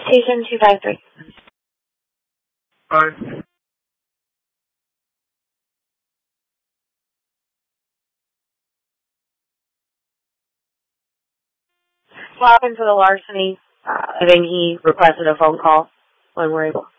Station 253. Hi. Welcome to the larceny. I think he requested a phone call when we're able.